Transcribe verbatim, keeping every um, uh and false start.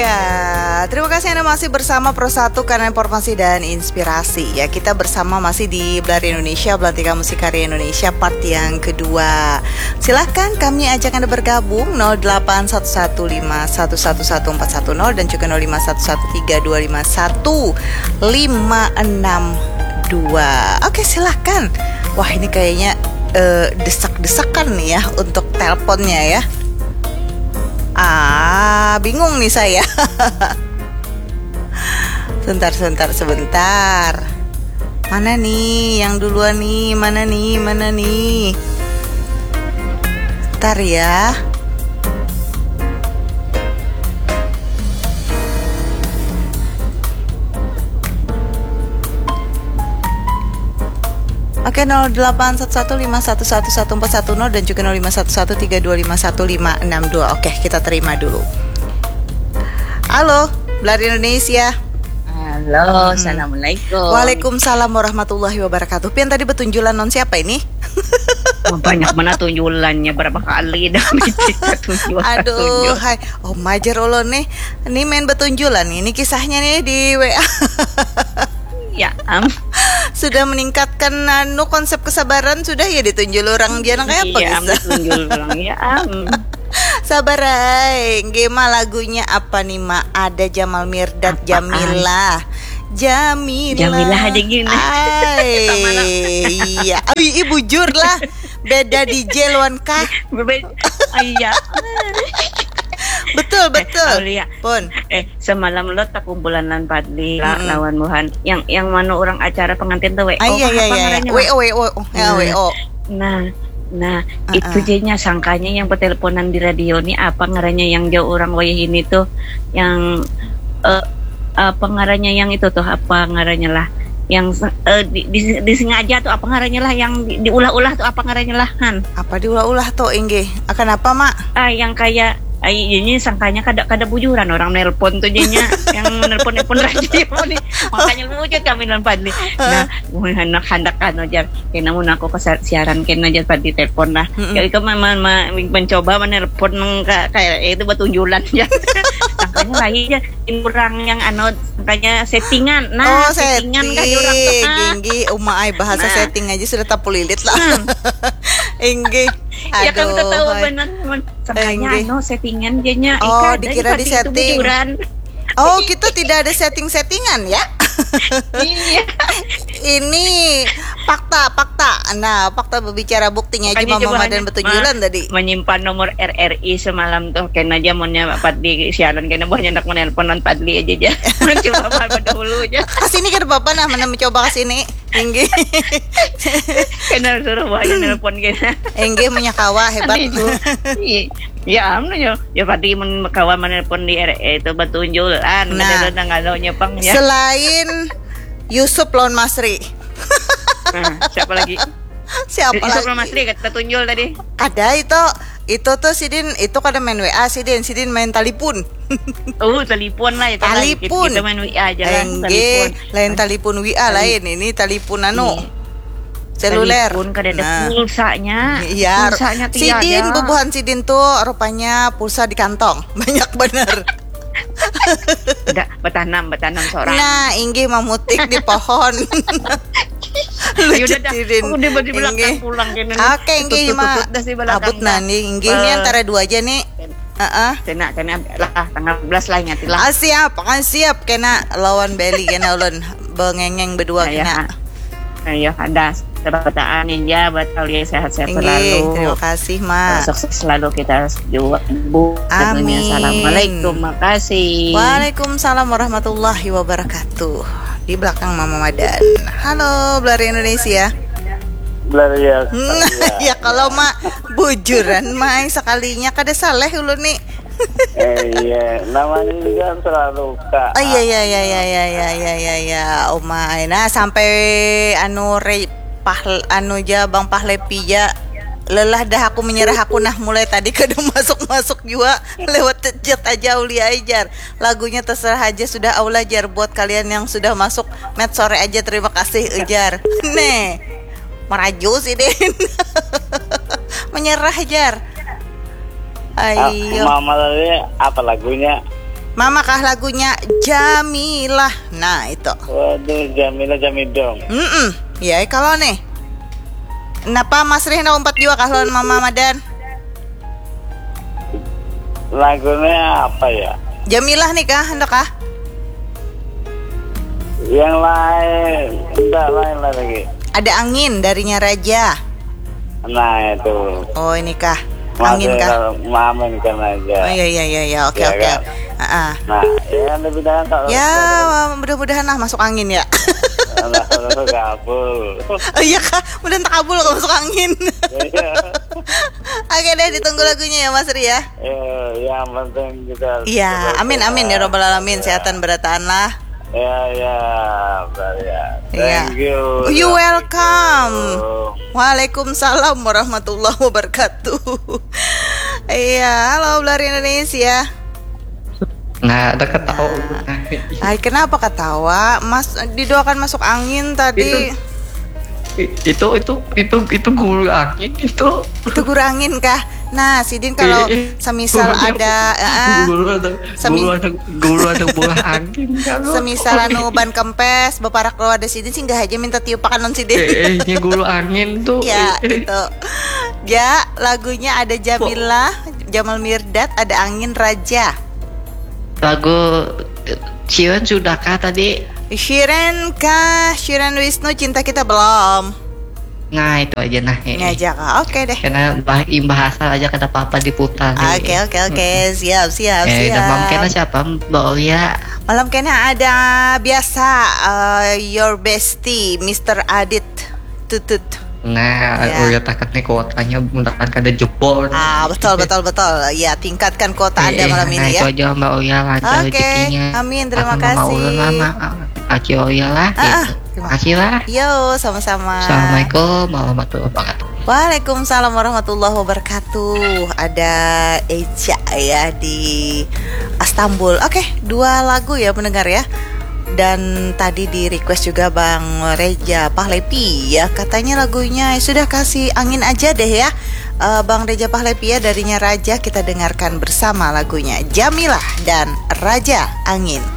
Ya, terima kasih Anda masih bersama Pro satu karena informasi dan inspirasi. Ya, kita bersama masih di Belar Indonesia, Belantika Musik Karya Indonesia part yang kedua. Silahkan kami ajak Anda bergabung nol delapan satu satu lima satu satu satu empat satu nol dan juga nol lima satu satu tiga dua lima satu lima enam dua. Oke, silahkan. Wah, ini kayaknya uh, desak-desakan nih ya untuk teleponnya ya. Ah, bingung nih saya. Sebentar, sebentar, sebentar. Mana nih yang duluan nih? Mana nih? Mana nih? Bentar ya. Oke, nol delapan satu satu lima satu satu satu empat satu nol dan juga nol lima satu satu tiga dua lima satu lima enam dua. Oke, kita terima dulu. Halo, Belar Indonesia. Halo, hmm. Assalamualaikum. Waalaikumsalam warahmatullahi wabarakatuh. Pian tadi betunjulan non siapa ini? Oh, banyak mana tunjulannya, berapa kali dah tunjulan. Aduh, hai. Oh, majar ulun nih. Ini main betunjulan. Ini kisahnya nih di W A. Ya, am. Sudah meningkatkan anu konsep kesabaran sudah ya ditunjul orang dia kayak apa ya, gitu. Tunjul orang ya, am. Sabar ay, gema lagunya apa nih Ma? Ada Jamal Mirdad, Jamilah. Jamilah. Jamilah ada gini. Ay, iya. Abi ibu jujur lah. Beda D J luan kah? Iya. Betul betul. Eh, Pun. Eh semalam lo tak kumpulan lan Padli mm-hmm. lawan Muhan. Yang yang mana orang acara pengantin tuh W O. Ah, iya iya iya. W O W O. Ya W O. Nah, nah uh-uh. itu jadinya sangkanya yang peteleponan di radio nih apa ngarannya yang jauh orang wayah ini tuh yang uh, apa ngarannya yang itu tuh apa ngarannya lah yang uh, di, di, disengaja tuh apa ngarannya lah yang di, diulah-ulah tuh apa ngarannya lah Han. Apa diulah-ulah tuh Ingge? Akan apa Mak? Ah yang kayak Ay, ini sangkanya kada kada bujuran orang nelpon tuh jadinya yang menelpon nelpon radio nih makanya lucu kami dan Padli. Nah, hendak hendak kan aja kena mun aku kesiaran kena aja Padli telepon lah. Jadi mm-hmm. memang mencoba menelpon kayak itu betunjulan ya. Sangkanya lagi aja orang yang anu sangkanya settingan. Nah, oh, settingan kan orang tuh. Ginggi umai bahasa nah. Setting aja sudah tapulilit lah. Hmm. Inggi. Ya kan kita tahu benar sangkanya anu settingan jadinya oh dikira di setting. Oh kita tidak ada setting-settingan ya. Iya. Ini fakta fakta. Nah fakta berbicara buktinya aja Mama dan betunjulan ma- tadi. Menyimpan nomor R R I semalam tuh kena aja monnya Padli siaran kena banyak nak menelponan Padli aja aja. Mencoba apa dulu aja. Kesini ke apa nah mana mencoba kesini. Engge. Kena suruh banyak nelpon kena. Engge menyakawa hebat. Ya amno yo ya Padli men kawan menelpon di R E itu betunjulan nah, ada nggak nyepang ya selain Yusuf lawan Masri. Nah, siapa lagi? Siapa Yusuf lagi? lawan Masri kata tunjul tadi. Ada itu itu tuh Sidin itu kada main W A Sidin Sidin main talipun. Oh telepon lah itu talipun. Kita main W A aja lah talipun. Lain talipun W A lain ini talipun anu. Seluler. Telepon kada ada nah. Pulsanya. Iya. Pulsanya Sidin bubuhan Sidin tuh rupanya pulsa di kantong. Banyak bener. Udah bertanam bertanam seorang. Nah, Inggi memutik di pohon. Lucu Sidin. Udah di belakang pulang kene. Oke, Inggi mah. Abut nani Inggi ini antara dua aja nih. Heeh. Kena kena lah tanggal dua belas lah ingat lah. Ah, siap, kan siap kena lawan Beli kena ulun bengengeng berdua kena. Ayo ada perkataan ninja buat kalian sehat-sehat selalu. Terima kasih Ma. Sukses selalu kita juga Bu. Amin. Assalamualaikum. Makasih. Waalaikumsalam warahmatullahi wabarakatuh. Di belakang Mama Madan. Halo Belar Indonesia. Belar ya. Ya kalau Ma bujuran main sekalinya kada salah ulun nih. Eh iya, namanya juga selalu Kak. Oh iya iya iya iya iya iya iya iya ya, Oma. Nah, sampai anu re pahl anu ja Bang Pahlepi ja lelah dah aku menyerah aku nah mulai tadi kada masuk-masuk juga lewat chat aja Uli Ajar. Lagunya terserah aja sudah Aula Jar buat kalian yang sudah masuk met sore aja terima kasih Ujar. Nih. Meraju sih Din. Menyerah Jar. Ayo. Ah, Mama tadi apa lagunya? Mama kah lagunya Jamilah. Nah itu. Waduh, Jamilah Jamidong. Mm-mm. Ya kalau nih. Kenapa Mas Rihna umpat juga kah lawan Mama Madan? Lagunya apa ya? Jamilah nih kah, hendak kah? Yang lain, enggak lain lagi. Ada angin darinya Raja. Nah itu. Oh ini kah? Angin kah? Mamen kan aja. Oh iya iya iya ya. Oke Ya, oke. kan? Ah, ah. Nah, ya lebih dah tak. Ya mudah-mudahan lah masuk angin ya. Allah kabul. Oh iya kah? Mudah tak kabul kalau masuk angin. Oke deh, ditunggu lagunya ya Mas Ri ya. Ya, yang penting kita. Iya, amin amin ya robbal alamin, sehatan berataan lah. Ya ya, ya. Iya. Thank you. You welcome. Waalaikumsalam warahmatullahi wabarakatuh. Iya, halo Blari Indonesia. Nah, ada ketawa. Ay, kenapa ketawa? Mas didoakan masuk angin tadi. Itu itu itu itu itu guru angin itu. Itu guru angin kah? Nah, Sidin kalau semisal ada uh, guru ada semi- guru ada guru ada bola angin kan. semisal anu ban kempes beparak lo ada Sidin sih nggak aja minta tiupakan non Sidin. Eh, ini guru angin tuh. Ya, itu. Ya, lagunya ada Jamilah, Jamal Mirdad, ada Angin Raja. Lagu Cian sudahkah tadi? Shiren kah? Shiren Wisnu Cinta Kita Belum. Nah itu aja nah. Ini aja kah? Oke deh. Karena bah bahasa aja kata papa diputar. Oke oke oke, siap siap Eh, siap. malam kena siapa? Mbak Olia. Malam kena ada biasa uh, your bestie Mister Adit Tutut. Nah, Ya. Olia takut nih kuotanya mendapatkan ada jebol. Ah betul betul betul. Ya tingkatkan kuota Anda Eh, malam nah, ini itu ya. aja Mbak Olia lancar Oke, rezekinya. amin, terima Aku nggak mau kasih. lama, Aci Olia lah. Ah, ah, Gitu. terima Makasih lah. Yo sama-sama. Assalamualaikum warahmatullahi wabarakatuh. Waalaikumsalam warahmatullahi wabarakatuh. Ada Eja ya di Istanbul. Oke, dua lagu ya pendengar ya. Dan tadi di request juga Bang Reja Pahlepi ya, katanya lagunya sudah kasih angin aja deh ya. uh, Bang Reja Pahlepi ya, darinya Raja, kita dengarkan bersama lagunya Jamilah dan Raja Angin.